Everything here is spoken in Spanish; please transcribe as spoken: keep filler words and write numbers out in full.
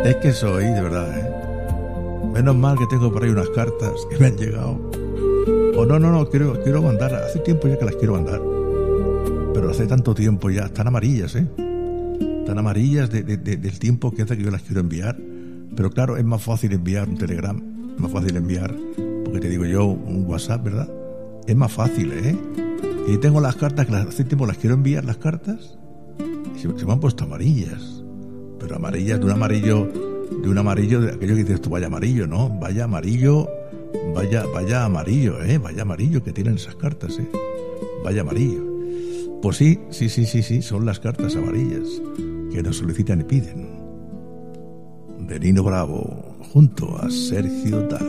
Es que soy, de verdad, ¿eh? Menos mal que tengo por ahí unas cartas que me han llegado. O no, no, no, quiero, quiero mandar. Hace tiempo ya que las quiero mandar. Pero hace tanto tiempo ya. Están amarillas, ¿eh? Están amarillas de, de, de, del tiempo que hace que yo las quiero enviar. Pero claro, es más fácil enviar un telegram. Es más fácil enviar, porque te digo yo, un WhatsApp, ¿verdad? Es más fácil, ¿eh? Y tengo las cartas que las, hace tiempo las quiero enviar, las cartas. Y se, se me han puesto amarillas. Pero amarillas de un amarillo... de un amarillo, de aquello que dices tú, vaya amarillo, ¿no? Vaya amarillo, vaya, vaya amarillo, ¿eh? Vaya amarillo que tienen esas cartas, ¿eh? Vaya amarillo. Pues sí, sí, sí, sí, sí, son las cartas amarillas que nos solicitan y piden. De Nino Bravo, junto a Sergio Dalma.